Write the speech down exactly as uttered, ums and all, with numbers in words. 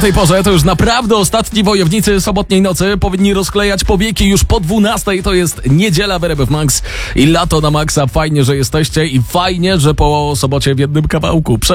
W tej porze to już naprawdę ostatni wojownicy sobotniej nocy powinni rozklejać powieki już po dwunastej. To jest niedziela w R M F Max i lato na maksa. Fajnie, że jesteście i fajnie, że po sobocie w jednym kawałku.